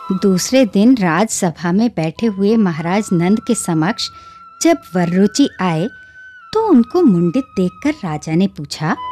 दूसरे दिन राजसभा में बैठे हुए महाराज नंद के समक्ष जब वररुचि आए तो उनको मुंडित देखकर राजा ने पूछा,